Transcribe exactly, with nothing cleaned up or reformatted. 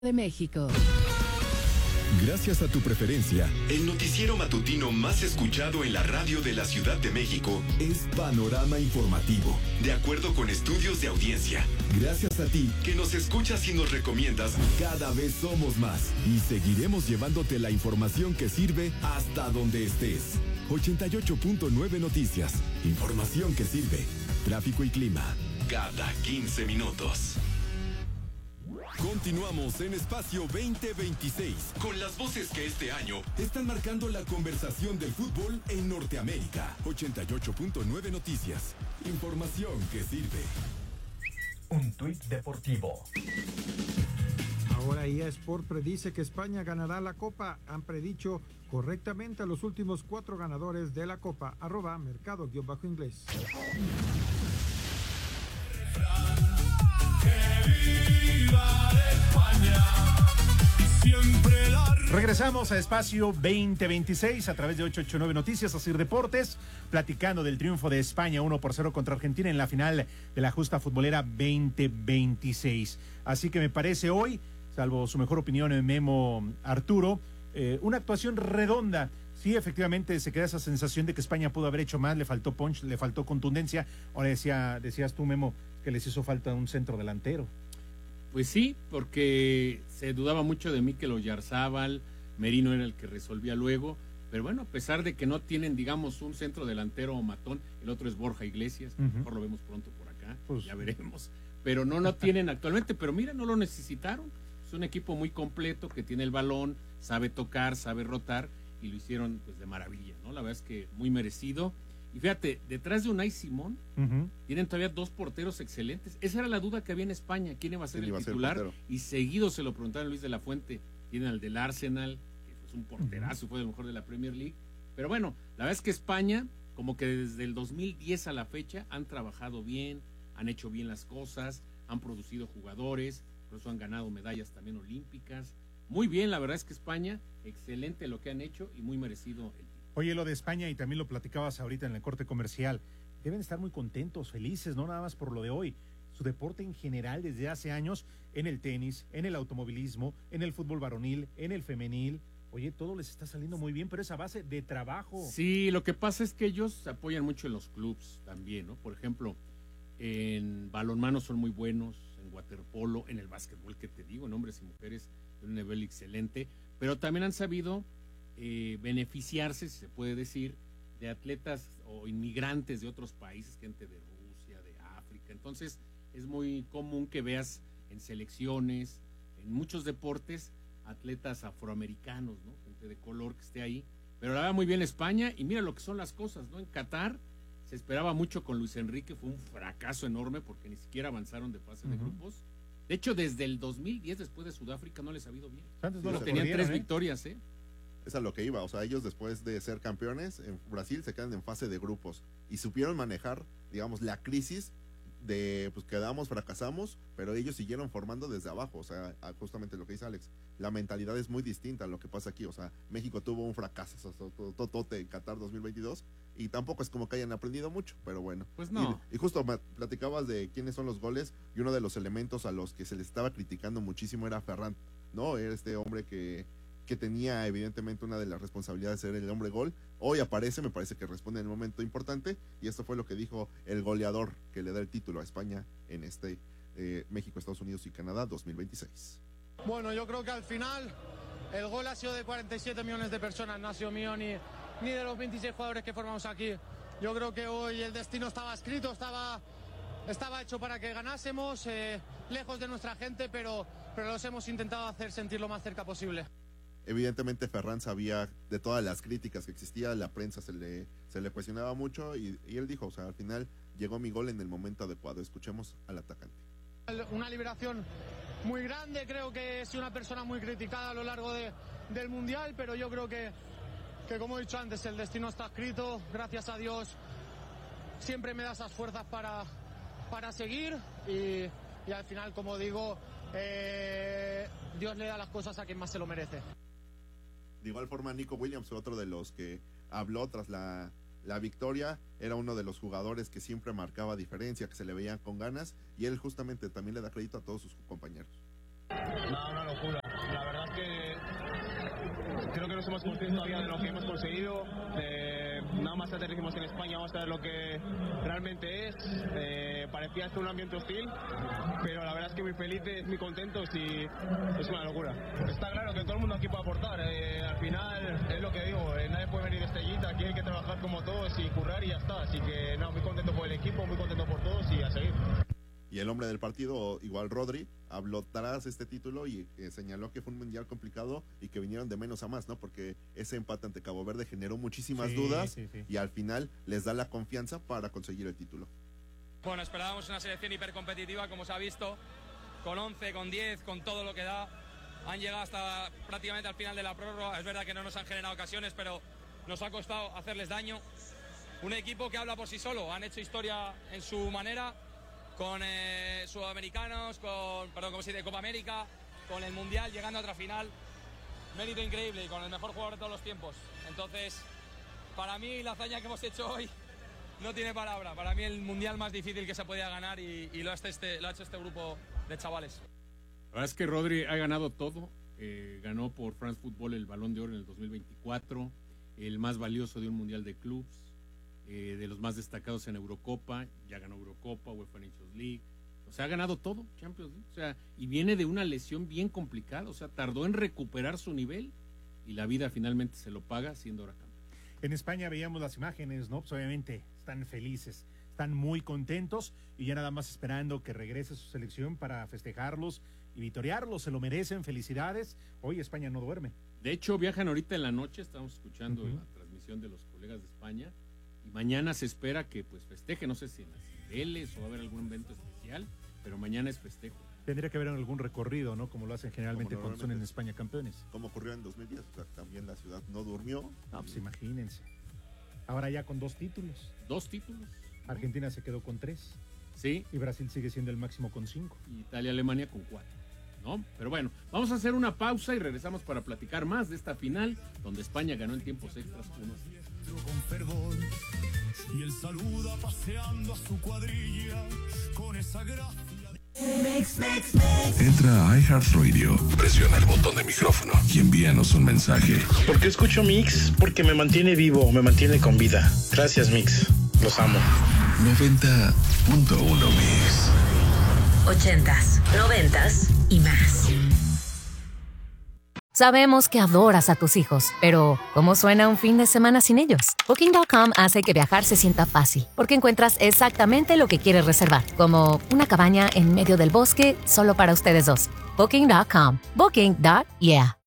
de México. Gracias a tu preferencia, el noticiero matutino más escuchado en la radio de la Ciudad de México es Panorama Informativo, de acuerdo con estudios de audiencia. Gracias a ti, que nos escuchas y nos recomiendas, cada vez somos más y seguiremos llevándote la información que sirve hasta donde estés. ochenta y ocho punto nueve Noticias, información que sirve. Tráfico y clima, cada quince minutos. Continuamos en Espacio veinte veintiséis con las voces que este año están marcando la conversación del fútbol en Norteamérica. ochenta y ocho punto nueve Noticias. Información que sirve. Un tuit deportivo. Ahora E A Sport predice que España ganará la Copa. Han predicho correctamente a los últimos cuatro ganadores de la Copa. Arroba mercado-inglés. Regresamos a Espacio veinte veintiséis a través de ochocientos ochenta y nueve Noticias, Asir Deportes, platicando del triunfo de España uno por cero contra Argentina en la final de la justa futbolera veinte veintiséis. Así que me parece hoy, salvo su mejor opinión en Memo Arturo, eh, una actuación redonda. Sí, efectivamente se queda esa sensación de que España pudo haber hecho más, le faltó punch, le faltó contundencia. Ahora decía, decías tú, Memo, que les hizo falta un centro delantero. Pues sí, porque se dudaba mucho de Mikel Oyarzábal, Merino era el que resolvía luego, pero bueno, a pesar de que no tienen, digamos, un centro delantero o matón, el otro es Borja Iglesias, uh-huh. Mejor lo vemos pronto por acá, pues, ya veremos, pero no, no tienen actualmente, pero mira, no lo necesitaron, es un equipo muy completo que tiene el balón, sabe tocar, sabe rotar, y lo hicieron pues de maravilla, ¿no? La verdad es que muy merecido. Y fíjate, detrás de Unai Simón, uh-huh. tienen todavía dos porteros excelentes. Esa era la duda que había en España, quién iba a ser el titular, el y seguido se lo preguntaron a Luis de la Fuente. Tienen al del Arsenal, que es un porterazo, uh-huh. fue el mejor de la Premier League. Pero bueno, la verdad es que España, como que desde el dos mil diez a la fecha, han trabajado bien, han hecho bien las cosas, han producido jugadores, por eso han ganado medallas también olímpicas. Muy bien, la verdad es que España, excelente lo que han hecho y muy merecido el título. Oye, lo de España, y también lo platicabas ahorita en el corte comercial, deben estar muy contentos, felices, no nada más por lo de hoy. Su deporte en general desde hace años, en el tenis, en el automovilismo, en el fútbol varonil, en el femenil, oye, todo les está saliendo muy bien, pero es a base de trabajo. Sí, lo que pasa es que ellos se apoyan mucho en los clubs también, ¿no? Por ejemplo, en balonmano son muy buenos, en waterpolo, en el básquetbol, que te digo, en hombres y mujeres, de un nivel excelente, pero también han sabido Eh, beneficiarse, si se puede decir, de atletas o inmigrantes de otros países, gente de Rusia, de África. Entonces es muy común que veas en selecciones, en muchos deportes, atletas afroamericanos, ¿no? Gente de color que esté ahí, pero la va muy bien España, y mira lo que son las cosas, ¿no? En Qatar se esperaba mucho con Luis Enrique, fue un fracaso enorme porque ni siquiera avanzaron de fase uh-huh. de grupos. De hecho, desde el dos mil diez, después de Sudáfrica, no les ha ido bien. Antes no no lo tenían tres ¿eh? victorias, ¿eh? Es a lo que iba, o sea, ellos después de ser campeones en Brasil se quedan en fase de grupos y supieron manejar, digamos, la crisis de, pues quedamos, fracasamos, pero ellos siguieron formando desde abajo, o sea, justamente lo que dice Alex, la mentalidad es muy distinta a lo que pasa aquí, o sea, México tuvo un fracaso totote en Qatar dos mil veintidós y tampoco es como que hayan aprendido mucho, pero bueno. Pues no. Y, y justo platicabas de quiénes son los goles y uno de los elementos a los que se les estaba criticando muchísimo era Ferran, ¿no? Era este hombre que que tenía evidentemente una de las responsabilidades de ser el hombre gol, hoy aparece, me parece que responde en un momento importante, y esto fue lo que dijo el goleador que le da el título a España en este eh, México, Estados Unidos y Canadá dos mil veintiséis. Bueno, yo creo que al final el gol ha sido de cuarenta y siete millones de personas, no ha sido mío ni, ni de los veintiséis jugadores que formamos aquí. Yo creo que hoy el destino estaba escrito, estaba, estaba hecho para que ganásemos, eh, lejos de nuestra gente, pero, pero los hemos intentado hacer sentir lo más cerca posible. Evidentemente Ferran sabía de todas las críticas que existía, la prensa se le, se le cuestionaba mucho y, y él dijo, o sea, al final llegó mi gol en el momento adecuado. Escuchemos al atacante. Una liberación muy grande, creo que he sido una persona muy criticada a lo largo de, del Mundial, pero yo creo que, que como he dicho antes, el destino está escrito, gracias a Dios siempre me da esas fuerzas para, para seguir y, y al final, como digo, eh, Dios le da las cosas a quien más se lo merece. De igual forma, Nico Williams, otro de los que habló tras la, la victoria, era uno de los jugadores que siempre marcaba diferencia, que se le veían con ganas, y él justamente también le da crédito a todos sus compañeros. Nada, una locura. La verdad es que creo que no somos conscientes todavía de lo que hemos conseguido. Eh, nada más aterrizamos en España, vamos a ver lo que realmente es. Eh, parecía esto un ambiente hostil, pero la verdad es que muy felices, muy contentos y es una locura. Está claro que todo el mundo aquí puede aportar. Eh, al final es lo que digo, eh, nadie puede venir de estrellita, aquí hay que trabajar como todos y currar y ya está. Así que no, muy contento por el equipo, muy contento por todos y a seguir. Y el hombre del partido, igual Rodri, habló tras este título y eh, señaló que fue un mundial complicado y que vinieron de menos a más, ¿no? Porque ese empate ante Cabo Verde generó muchísimas Sí, dudas sí, sí. y al final les da la confianza para conseguir el título. Bueno, esperábamos una selección hipercompetitiva, como se ha visto, con once, con diez, con todo lo que da. Han llegado hasta prácticamente al final de la prórroga. Es verdad que no nos han generado ocasiones, pero nos ha costado hacerles daño. Un equipo que habla por sí solo. Han hecho historia en su manera, con eh, sudamericanos, con, perdón, ¿cómo se dice? Copa América, con el Mundial, llegando a otra final. Mérito increíble y con el mejor jugador de todos los tiempos. Entonces, para mí la hazaña que hemos hecho hoy no tiene palabra. Para mí el Mundial más difícil que se podía ganar y, y lo, ha este, lo ha hecho este grupo de chavales. La verdad es que Rodri ha ganado todo. Eh, ganó por France Football el Balón de Oro en el dos mil veinticuatro, el más valioso de un Mundial de Clubs, eh, de los más destacados en Eurocopa, ya ganó Eurocopa, UEFA Nations League, o sea, ha ganado todo, Champions League, o sea, y viene de una lesión bien complicada, o sea, tardó en recuperar su nivel y la vida finalmente se lo paga siendo ahora campeón. En España veíamos las imágenes, ¿no? Pues obviamente están felices, están muy contentos y ya nada más esperando que regrese su selección para festejarlos y vitorearlos, se lo merecen, felicidades. Hoy España no duerme. De hecho, viajan ahorita en la noche, estamos escuchando Uh-huh. la transmisión de los colegas de España y mañana se espera que pues festeje, no sé si en las Cibeles o va a haber algún evento especial, pero mañana es festejo. Tendría que haber algún recorrido, ¿no? Como lo hacen generalmente Como cuando son en normalmente. España campeones. Como ocurrió en dos mil diez, o sea, también la ciudad no durmió. No, pues imagínense. Ahora ya con dos títulos. Dos títulos. ¿no? Argentina se quedó con tres. Sí. Y Brasil sigue siendo el máximo con cinco. Y Italia, Alemania con cuatro. ¿No? Pero bueno, vamos a hacer una pausa y regresamos para platicar más de esta final, donde España ganó en tiempos extras uno a cero. Con perdón, y él saluda paseando a su cuadrilla con esa gracia. Entra a iHeartRadio, presiona el botón de micrófono y envíanos un mensaje. ¿Por qué escucho Mix? Porque me mantiene vivo, me mantiene con vida. Gracias, Mix. Los amo. noventa punto uno Mix. Ochentas, noventas y más. Sabemos que adoras a tus hijos, pero ¿cómo suena un fin de semana sin ellos? Booking punto com hace que viajar se sienta fácil, porque encuentras exactamente lo que quieres reservar, como una cabaña en medio del bosque solo para ustedes dos. Booking punto com. Booking. Yeah.